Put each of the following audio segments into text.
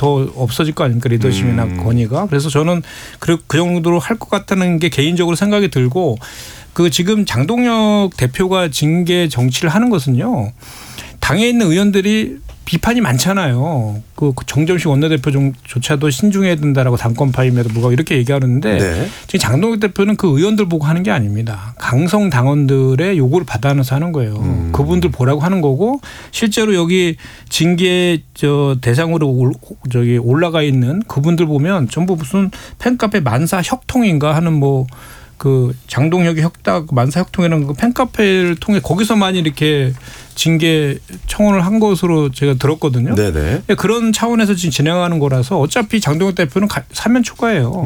더 없어질 거 아닙니까? 리더십이나 권위가. 그래서 저는 그 정도로 할 것 같다는 게 개인적으로 생각이 들고 그 지금 장동혁 대표가 징계 정치를 하는 것은요. 당에 있는 의원들이 비판이 많잖아요. 그 정점식 원내대표조차도 신중해야 된다라고 당권파임에도 불구하고 이렇게 얘기하는데 네. 지금 장동혁 대표는 그 의원들 보고 하는 게 아닙니다. 강성 당원들의 요구를 받아내서 하는 거예요. 그분들 보라고 하는 거고 실제로 여기 징계 대상으로 올라가 있는 그분들 보면 전부 무슨 팬카페 만사 혁통인가 하는 그 장동혁의 혁답 만사 혁통이라는 그 팬카페를 통해 거기서만 이렇게 징계 청원을 한 것으로 제가 들었거든요. 네네. 그런 차원에서 지금 진행하는 거라서 어차피 장동혁 대표는 사면 초과예요.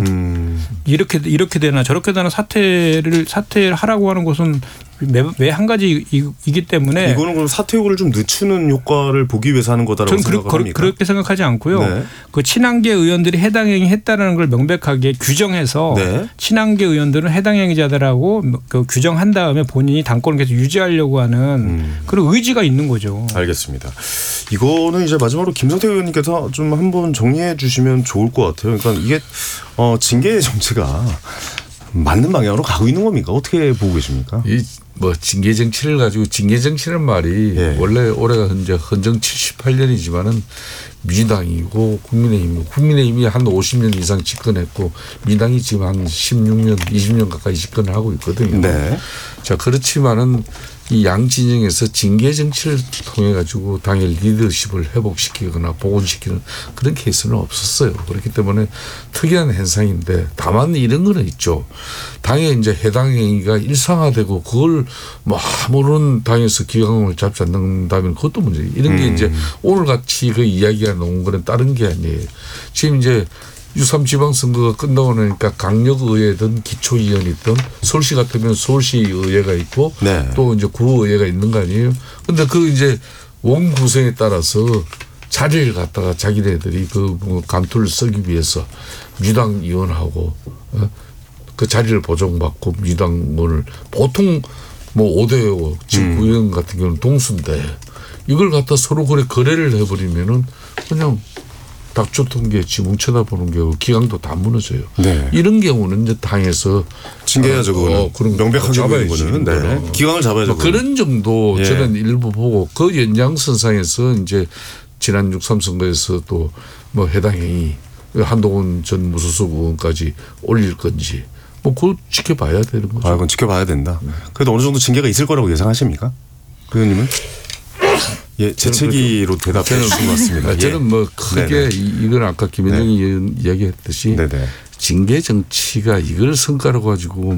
이렇게 되나 저렇게 되나 사퇴를 하라고 하는 것은 매 한 가지이기 때문에 이거는 그럼 사퇴 요구를 좀 늦추는 효과를 보기 위해서 하는 거다라고 생각합니까? 그렇게 생각하지 않고요. 네. 그 친한계 의원들이 해당 행위 했다는 걸 명백하게 규정해서 네. 친한계 의원들은 해당 행위자들하고 그 규정한 다음에 본인이 당권을 계속 유지하려고 하는 그런 의지가 있는 거죠. 알겠습니다. 이거는 이제 마지막으로 김성태 의원님께서 좀 한번 정리해 주시면 좋을 것 같아요. 그러니까 이게 징계 정치가 맞는 방향으로 가고 있는 겁니까? 어떻게 보고 계십니까? 징계 정치를 가지고 징계 정치라는 말이 원래 올해가 현재 헌정 78년이지만은 민주당이고 국민의힘이 한 50년 이상 집권했고 민주당이 지금 한 16년, 20년 가까이 집권을 하고 있거든요. 네. 자, 그렇지만은 이 양 진영에서 징계 정치를 통해 가지고 당의 리더십을 회복시키거나 복원시키는 그런 케이스는 없었어요. 그렇기 때문에 특이한 현상인데 다만 이런 거는 있죠. 당에 이제 해당 행위가 일상화되고 그걸 아무런 당에서 기강을 잡지 않는다면 그것도 문제예요. 이런 게 이제 오늘 같이 그 이야기가 나온 거는 다른 게 아니에요. 지금 이제 6.3 지방선거가 끝나고 나니까 강력의회든 기초의원이든 서울시 같으면 서울시 의회가 있고 네. 또 이제 구의회가 있는 거 아니에요. 그런데 그 이제 원 구성에 따라서 자리를 갖다가 자기네들이 그 감투를 쓰기 위해서 민주당 의원하고 그 자리를 보정받고 민주당을 보통 5대5 지금 구의원 같은 경우는 동수인데 이걸 갖다 서로 거래를 해버리면은 그냥 닥쳐통계 지붕 쳐다보는 경우 기강도 다 무너져요. 네. 이런 경우는 이제 당에서 징계해야죠. 그런 명백하게 보이는 거는 네. 기강을 잡아야죠. 그런 정도 저는 일부 보고 그 연장선상에서 이제 지난 6.3 선거에서 또 해당 행위 한동훈 전 무소속 의원까지 올릴 건지 그걸 지켜봐야 되는 거죠. 그건 지켜봐야 된다. 그래도 어느 정도 징계가 있을 거라고 예상하십니까? 그 의원님은? 재채기로 대답해 주신 것 같습니다. 저는 크게 이건 아까 김현정이 이야기했듯이 징계 정치가 이걸 성과로 가지고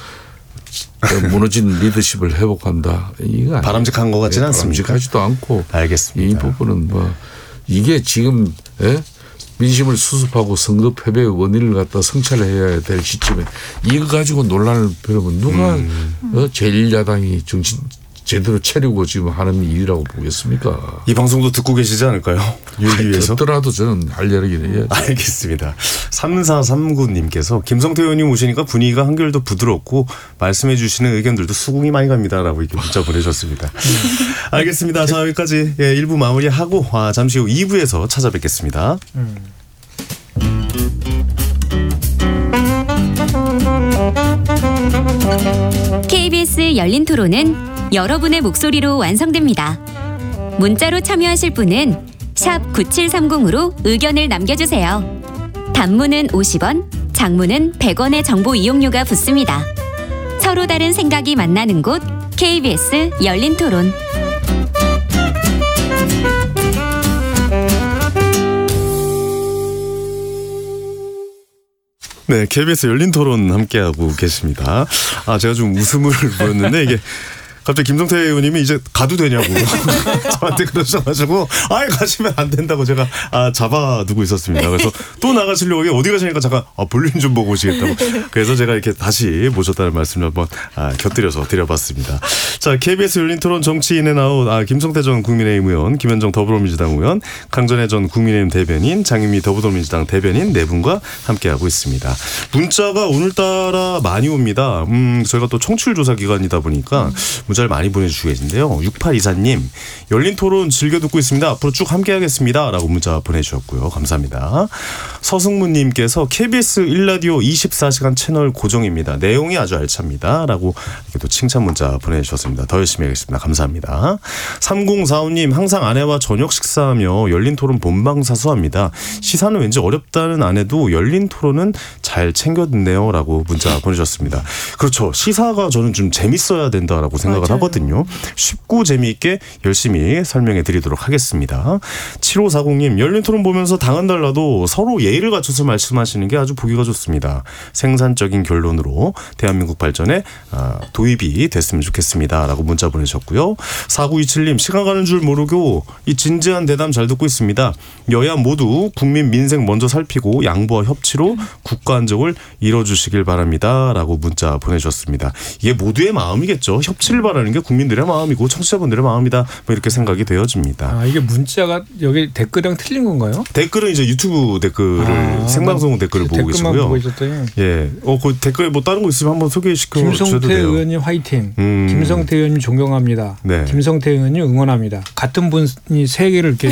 무너진 리더십을 회복한다. 이거 바람직한 것 같지는 않습니다. 바람직하지도 않고. 알겠습니다. 이 부분은 이게 지금 민심을 수습하고 선거 패배의 원인을 갖다 성찰해야 될 시점에 이거 가지고 논란을 벌이면 누가 제1야당이 정신 제대로 차리고 지금 하는 일이라고 보겠습니까? 이 방송도 듣고 계시지 않을까요? 유리 위해서. 듣더라도 저는 할 이야기는 해야죠. 알겠습니다. 3439님께서 김성태 의원님 오시니까 분위기가 한결 더 부드럽고 말씀해 주시는 의견들도 수긍이 많이 갑니다라고 이렇게 문자 보내주셨습니다. 알겠습니다. 자, 여기까지 1부 마무리하고 잠시 후 2부에서 찾아뵙겠습니다. KBS 열린 토론은 여러분의 목소리로 완성됩니다. 문자로 참여하실 분은 샵 9730으로 의견을 남겨주세요. 단문은 50원, 장문은 100원의 정보 이용료가 붙습니다. 서로 다른 생각이 만나는 곳 KBS 열린 토론. 네, KBS 열린 토론 함께하고 계십니다. 제가 좀 웃음을 보였는데 이게 갑자기 김성태 의원님이 이제 가도 되냐고 저한테 그러셔가지고 가시면 안 된다고 제가 잡아두고 있었습니다. 그래서 또 나가시려고 어디 가시니까 잠깐 볼륨 좀 보고 오시겠다고 그래서 제가 이렇게 다시 모셨다는 말씀을 한번 곁들여서 드려봤습니다. 자, KBS 열린 토론 정치인에 나온 김성태 전 국민의힘 의원, 김현정 더불어민주당 의원, 강전혜 전 국민의힘 대변인, 장윤미 더불어민주당 대변인 네 분과 함께하고 있습니다. 문자가 오늘따라 많이 옵니다. 저희가 또 청취율 조사 기간이다 보니까 문자를 많이 보내주시고 계신데요. 6824님 열린 토론 즐겨 듣고 있습니다. 앞으로 쭉 함께하겠습니다. 라고 문자 보내주셨고요. 감사합니다. 서승무님께서 KBS 1라디오 24시간 채널 고정입니다. 내용이 아주 알찹니다. 라고 이렇게 또 칭찬 문자 보내주셨습니다. 더 열심히 하겠습니다. 감사합니다. 3045님 항상 아내와 저녁 식사하며 열린 토론 본방 사수합니다. 시사는 왠지 어렵다는 아내도 열린 토론은 잘 챙겨 듣네요. 라고 문자 보내주셨습니다. 그렇죠. 시사가 저는 좀 재밌어야 된다라고 생각을 맞아요. 하거든요. 쉽고 재미있게 열심히 설명해 드리도록 하겠습니다. 7540님 열린 토론 보면서 당은 달라도 서로 예의를 갖춰서 말씀하시는 게 아주 보기가 좋습니다. 생산적인 결론으로 대한민국 발전에 도입이 됐으면 좋겠습니다. 라고 문자 보내셨고요. 4927님 시간 가는 줄 모르고 이 진지한 대담 잘 듣고 있습니다. 여야 모두 국민 민생 먼저 살피고 양보와 협치로 국가 안정을 이뤄주시길 바랍니다. 라고 문자 보내주셨습니다. 이게 모두의 마음이겠죠. 협치를 바라는 게 국민들의 마음이고 청취자분들의 마음이다. 뭐 이렇게 생각이 되어집니다. 이게 문자가 여기 댓글이랑 틀린 건가요? 댓글은 이제 유튜브 댓글을 생방송 댓글을 보고 계시고요. 보고 있었더니. 예, 그 댓글에 뭐 다른 거 있으면 한번 소개시켜 주셔도 김성태 돼요. 의원님 화이팅. 김성태 의원님 존경합니다. 네. 김성태 의원님 응원합니다. 같은 분이 세 개를 이렇게.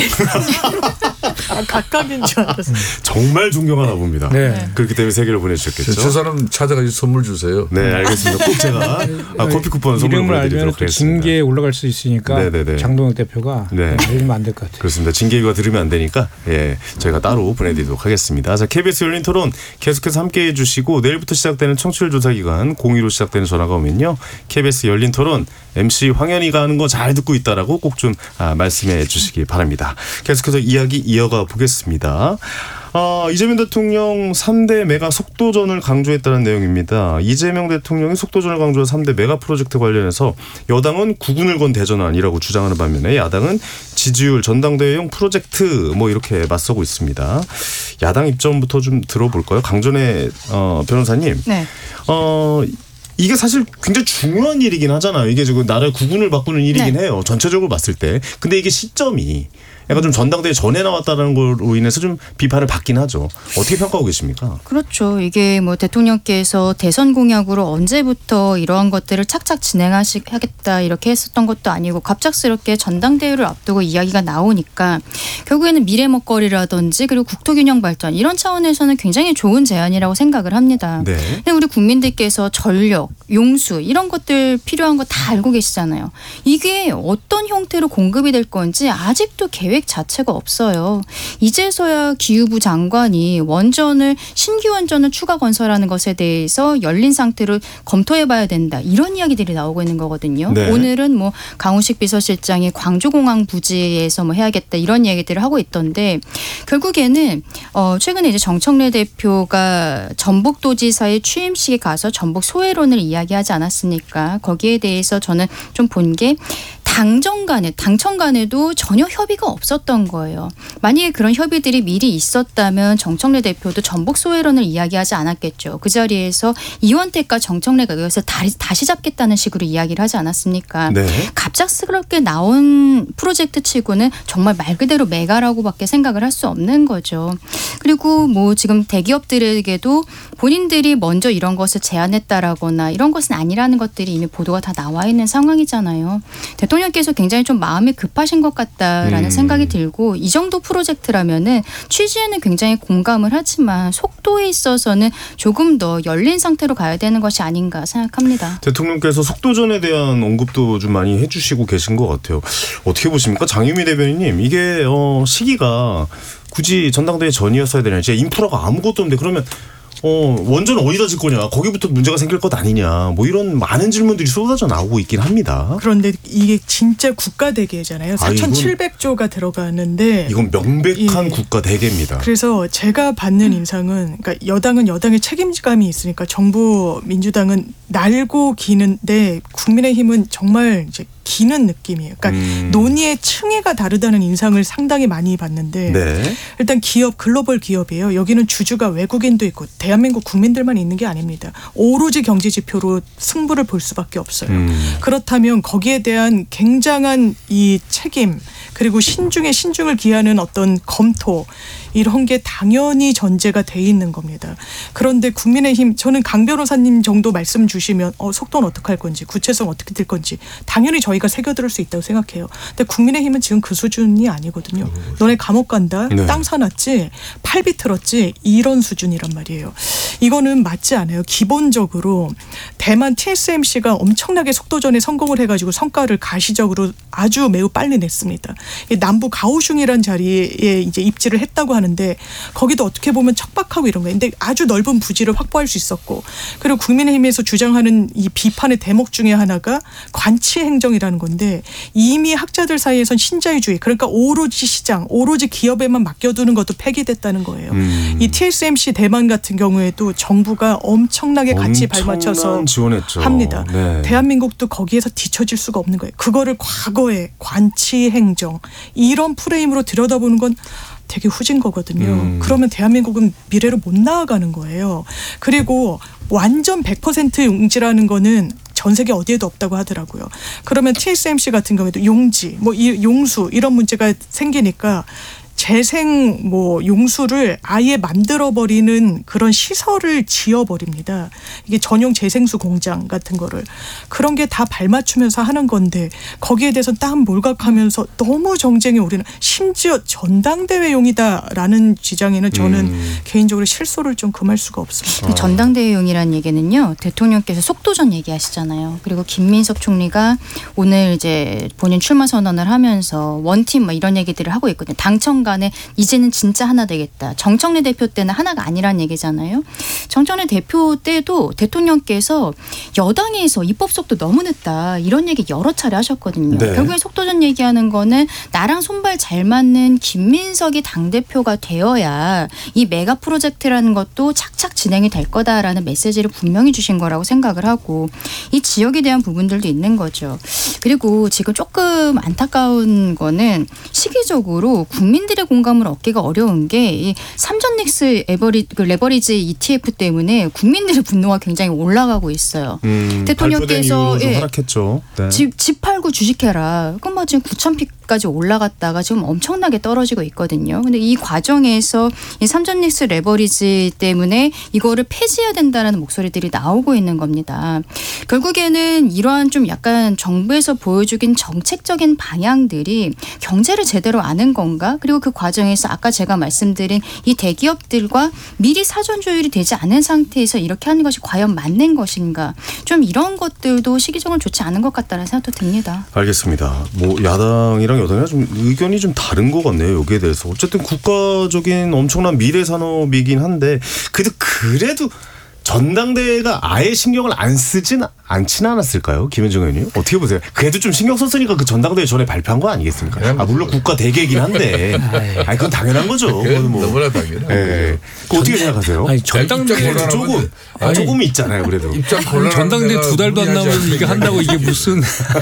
각각인 줄 알았어요. 정말 존경하나 봅니다. 네. 그렇기 때문에 세 개를 보내주셨겠죠. 저 사람 찾아가서 선물 주세요. 네, 알겠습니다. 꼭 제가 커피 쿠폰 선물 이름을 알면 보내드리도록 또 하겠습니다. 징계에 올라갈 수 있으니까 네네네. 장동혁 대표가 네. 알리면 안 될 것 같아요. 그렇습니다. 징계위가 들으면 안 되니까 예, 저희가 따로 보내드리도록 하겠습니다. 자, KBS 열린 토론 계속해서 함께해 주시고 내일부터 시작되는 청취율 조사 기간 02로 시작되는 전화가 오면요. KBS 열린 토론 MC 황현희가 하는 거 잘 듣고 있다라고 꼭 좀 말씀해 주시기 바랍니다. 계속해서 이야기 이어가 보겠습니다. 이재명 대통령 3대 메가 속도전을 강조했다는 내용입니다. 이재명 대통령이 속도전을 강조한 3대 메가 프로젝트 관련해서 여당은 구군을 건 대전환이라고 주장하는 반면에 야당은 지지율 전당대회용 프로젝트 뭐 이렇게 맞서고 있습니다. 야당 입장부터 좀 들어볼까요? 강전의 변호사님. 네. 이게 사실 굉장히 중요한 일이긴 하잖아요. 이게 지금 나라의 구군을 바꾸는 일이긴 네. 해요. 전체적으로 봤을 때. 근데 이게 시점이 약간 좀 전당대회 전에 나왔다는 걸로 인해서 좀 비판을 받긴 하죠. 어떻게 평가하고 계십니까? 그렇죠. 이게 뭐 대통령께서 대선 공약으로 언제부터 이러한 것들을 착착 진행하겠다 이렇게 했었던 것도 아니고 갑작스럽게 전당대회를 앞두고 이야기가 나오니까 결국에는 미래 먹거리라든지 그리고 국토균형 발전 이런 차원에서는 굉장히 좋은 제안이라고 생각을 합니다. 네. 근데 우리 국민들께서 전력, 용수 이런 것들 필요한 거 다 알고 계시잖아요. 이게 어떤 형태로 공급이 될 건지 아직도 계획 자체가 없어요. 이제서야 기후부 장관이 신규 원전을 추가 건설하는 것에 대해서 열린 상태로 검토해봐야 된다. 이런 이야기들이 나오고 있는 거거든요. 네. 오늘은 뭐 강우식 비서실장이 광주공항 부지에서 뭐 해야겠다 이런 얘기들을 하고 있던데 결국에는 최근에 이제 정청래 대표가 전북도지사의 취임식에 가서 전북 소외론을 이야기하지 않았습니까? 거기에 대해서 저는 좀 본 게 당청 간에도 전혀 협의가 없었던 거예요. 만약에 그런 협의들이 미리 있었다면 정청래 대표도 전북 소외론을 이야기하지 않았겠죠. 그 자리에서 이원택과 정청래가 여기서 다시 잡겠다는 식으로 이야기를 하지 않았습니까? 네. 갑작스럽게 나온 프로젝트 치고는 정말 말 그대로 메가라고밖에 생각을 할 수 없는 거죠. 그리고 뭐 지금 대기업들에게도 본인들이 먼저 이런 것을 제안했다라거나 이런 것은 아니라는 것들이 이미 보도가 다 나와 있는 상황이잖아요. 대통령께서 굉장히 좀 마음이 급하신 것 같다라는 생각이 들고 이 정도 프로젝트라면은 취지에는 굉장히 공감을 하지만 속도에 있어서는 조금 더 열린 상태로 가야 되는 것이 아닌가 생각합니다. 대통령께서 속도전에 대한 언급도 좀 많이 해주시고 계신 것 같아요. 어떻게 보십니까? 장유미 대변인님 이게 시기가 굳이 전당대회 전이었어야 되냐. 이제 인프라가 아무것도 없는데 그러면 원전은 어디다 짓 거냐. 거기부터 문제가 생길 것 아니냐. 뭐 이런 많은 질문들이 쏟아져 나오고 있긴 합니다. 그런데 이게 진짜 국가 대계잖아요. 4,700조가 들어가는데 이건 명백한 예. 국가 대계입니다. 그래서 제가 받는 인상은 그러니까 여당은 여당의 책임감이 있으니까 정부 민주당은 날고 기는데 국민의힘은 정말 이제 기는 느낌이에요. 그러니까 논의의 층위가 다르다는 인상을 상당히 많이 받는데 네. 일단 기업 글로벌 기업이에요. 여기는 주주가 외국인도 있고 대한민국 국민들만 있는 게 아닙니다. 오로지 경제 지표로 승부를 볼 수밖에 없어요. 그렇다면 거기에 대한 굉장한 이 책임 그리고 신중에 신중을 기하는 어떤 검토 이런 게 당연히 전제가 돼 있는 겁니다. 그런데 국민의힘 저는 강 변호사님 정도 말씀 주시면 속도는 어떻게 할 건지 구체성 어떻게 될 건지 당연히 저희가 새겨들을 수 있다고 생각해요. 근데 국민의힘은 지금 그 수준이 아니거든요. 너네 감옥 간다. 네. 땅 사놨지. 팔 비틀었지. 이런 수준이란 말이에요. 이거는 맞지 않아요. 기본적으로 대만 TSMC가 엄청나게 속도전에 성공을 해가지고 성과를 가시적으로 아주 매우 빨리 냈습니다. 남부 가오슝이라는 자리에 이제 입지를 했다고 하는데 거기도 어떻게 보면 척박하고 이런 거예요. 근데 아주 넓은 부지를 확보할 수 있었고 그리고 국민의힘에서 주장하는 이 비판의 대목 중에 하나가 관치 행정이라는 건데 이미 학자들 사이에선 신자유주의 그러니까 오로지 시장, 오로지 기업에만 맡겨두는 것도 폐기됐다는 거예요. 이 TSMC 대만 같은 경우에도 정부가 엄청나게 같이 발맞춰서 지원했죠. 합니다. 네. 대한민국도 거기에서 뒤처질 수가 없는 거예요. 그거를 과거에 관치 행정 이런 프레임으로 들여다보는 건 되게 후진 거거든요. 그러면 대한민국은 미래로 못 나아가는 거예요. 그리고 완전 100% 용지라는 거는 전 세계 어디에도 없다고 하더라고요. 그러면 TSMC 같은 경우에도 용지, 용수 이런 문제가 생기니까 재생 용수를 아예 만들어버리는 그런 시설을 지어버립니다. 이게 전용 재생수 공장 같은 거를. 그런 게 다 발맞추면서 하는 건데 거기에 대해서 딱 몰각하면서 너무 정쟁이 오르는 심지어 전당대회용이다라는 지장에는 저는 개인적으로 실소를 좀 금할 수가 없습니다. 전당대회용이라는 얘기는요. 대통령께서 속도전 얘기하시잖아요. 그리고 김민석 총리가 오늘 이제 본인 출마 선언을 하면서 원팀 이런 얘기들을 하고 있거든요. 당청 간에 이제는 진짜 하나 되겠다. 정청래 대표 때는 하나가 아니란 얘기잖아요. 정청래 대표 때도 대통령께서 여당에서 입법 속도 너무 늦다. 이런 얘기 여러 차례 하셨거든요. 네. 결국에 속도전 얘기하는 거는 나랑 손발 잘 맞는 김민석이 당대표가 되어야 이 메가 프로젝트라는 것도 착착 진행이 될 거다라는 메시지를 분명히 주신 거라고 생각을 하고 이 지역에 대한 부분들도 있는 거죠. 그리고 지금 조금 안타까운 거는 시기적으로 국민들의 공감을 얻기가 어려운 게 이 삼전닉스 레버리지 ETF 때문에 국민들의 분노가 굉장히 올라가고 있어요. 대통령께서 하락했죠. 네. 집 팔고 주식해라. 그럼 지금 9,000피까지 올라갔다가 지금 엄청나게 떨어지고 있거든요. 근데 이 과정에서 이 삼전닉스 레버리지 때문에 이거를 폐지해야 된다는 목소리들이 나오고 있는 겁니다. 결국에는 이러한 좀 약간 정부에서 보여주긴 정책적인 방향들이 경제를 제대로 아는 건가? 그리고 그 과정에서 아까 제가 말씀드린 이 대기업들과 미리 사전 조율이 되지 않은 상태에서 이렇게 하는 것이 과연 맞는 것인가? 좀 이런 것들도 시기적으로 좋지 않은 것 같다는 생각도 듭니다. 알겠습니다. 야당이랑 여당이랑 좀 의견이 좀 다른 것 같네요. 여기에 대해서. 어쨌든 국가적인 엄청난 미래 산업이긴 한데 그래도 전당대회가 아예 신경을 안 쓰진 않지는 않았을까요? 김현정 의원님 어떻게 보세요? 그래도 좀 신경 썼으니까 그 전당대회 전에 발표한 거 아니겠습니까? 물론 국가 대계이긴 한데 그건 당연한 거죠. 너무나 당연한 거죠. 어떻게 생각하세요? 아니 전당대회 조금 있잖아요. 그래도 입장 곤란한 전당대회 2달도 안 남은 이게 한다고 이게 무슨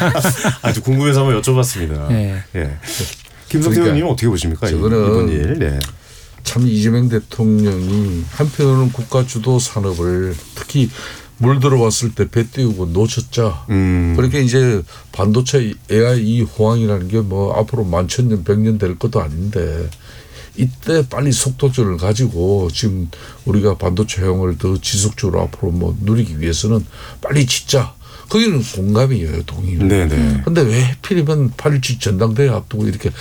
아주 궁금해서 한번 여쭤봤습니다. 네. 예. 김성태 의원님 어떻게 보십니까? 저거는 이번 일. 네. 참 이재명 대통령이 한편으로는 국가 주도 산업을 특히 물 들어왔을 때 배 띄우고 놓쳤자. 그러니까 이제 반도체 AI 이 호황이라는 게 앞으로 만천년 100년 될 것도 아닌데 이때 빨리 속도전을 가지고 지금 우리가 반도체 호황을 더 지속적으로 앞으로 누리기 위해서는 빨리 짓자. 거기는 공감이에요, 동의를. 네네. 근데 왜 하필이면 8.17 전당대회 앞두고 이렇게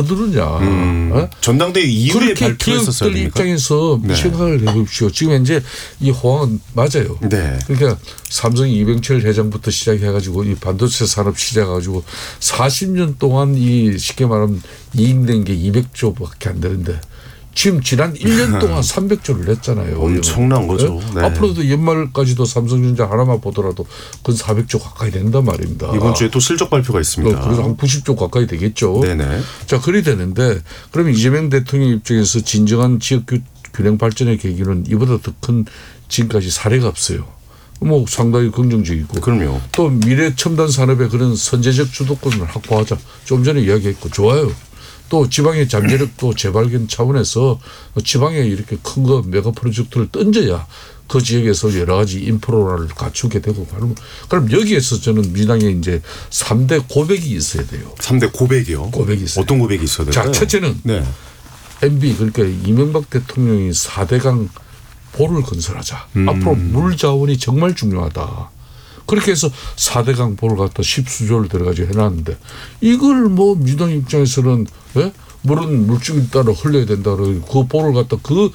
서두르냐. 전당대회 이후에 발표했었어야 기업들 됩니까? 입장에서 생각을 해봅시오. 지금 이제 이 호황은 맞아요. 네. 그러니까 삼성 이병철 회장부터 시작해가지고 이 반도체 산업 시작해가지고 40년 동안 이 쉽게 말하면 이익낸 게 200조밖에 안 되는데 지금 지난 1년 동안 300조를 냈잖아요. 엄청난 거죠. 네. 앞으로도 연말까지도 삼성전자 하나만 보더라도 그건 400조 가까이 된단 말입니다. 이번 주에 또 실적 발표가 있습니다. 그래서 한 90조 가까이 되겠죠. 네네. 자, 그리 되는데 그러면 이재명 대통령 입장에서 진정한 지역 균형 발전의 계기는 이보다 더 큰 지금까지 사례가 없어요. 상당히 긍정적이고. 그럼요. 또 미래 첨단 산업의 그런 선제적 주도권을 확보하자. 좀 전에 이야기했고 좋아요. 또 지방의 잠재력도 재발견 차원에서 지방에 이렇게 큰 거 메가 프로젝트를 던져야 그 지역에서 여러 가지 인프라를 갖추게 되고 그럼 여기에서 저는 민주당에 이제 3대 고백이 있어야 돼요. 3대 고백이요? 고백이 있어요. 어떤 고백이 있어야 될까요? 자, 첫째는 네. MB 그러니까 이명박 대통령이 4대강 보를 건설하자. 앞으로 물 자원이 정말 중요하다. 그렇게 해서 4대강 보를 갖다 10수조를 들어가지고 해놨는데 이걸 뭐 민주당 입장에서는 예? 물은 물줄기 따라 흘려야 된다. 그 보를 갖다 그